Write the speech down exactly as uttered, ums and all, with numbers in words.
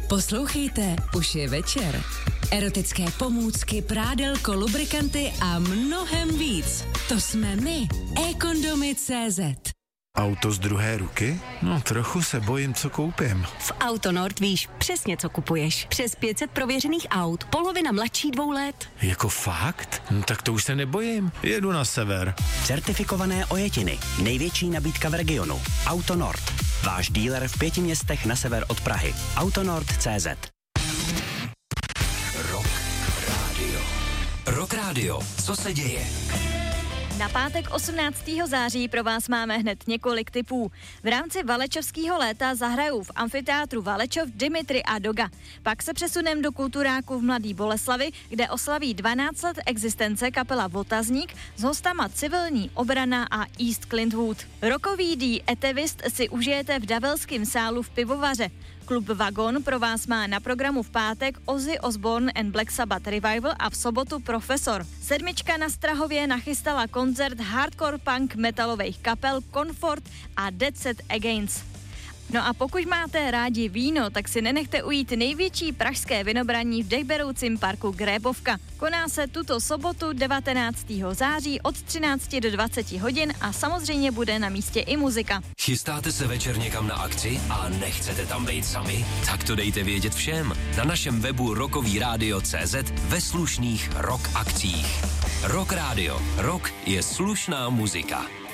Poslouchejte, už je večer. Erotické pomůcky, prádelko, lubrikanty a mnohem víc. To jsme my, ekondomy tečka cé zet. Auto z druhé ruky? No, trochu se bojím, co koupím. V Autonord víš přesně, co kupuješ. Přes pět set prověřených aut, polovina mladší dvou let. Jako fakt? No, tak to už se nebojím. Jedu na sever. Certifikované ojetiny. Největší nabídka v regionu. Autonord. Váš díler v pěti městech na sever od Prahy. Autonord tečka cé zet. Rock Radio. Rock Radio. Co se děje? Na pátek osmnáctého září pro vás máme hned několik tipů. V rámci Valečovského léta zahrajou v amfiteátru Valečov Dimitri a Doga. Pak se přesunem do Kulturáku v Mladý Boleslavi, kde oslaví dvanáct let existence kapela Votazník s hostama Civilní obrana a East Clintwood. Rokový dý Etevist si užijete v Davelském sálu v Pivovaře. Klub Vagon pro vás má na programu v pátek Ozzy Osbourne and Black Sabbath Revival a v sobotu Profesor. Sedmička na Strahově nachystala koncert hardcore punk metalových kapel Comfort a Dead Set Against. No a pokud máte rádi víno, tak si nenechte ujít největší pražské vinobraní v dechberoucím parku Grébovka. Koná se tuto sobotu devatenáctého září od třinácti do dvaceti hodin a samozřejmě bude na místě i muzika. Chystáte se večer někam na akci a nechcete tam být sami? Tak to dejte vědět všem na našem webu rockový rádio tečka cé zet ve slušných rock akcích. Rock Radio. Rock je slušná muzika.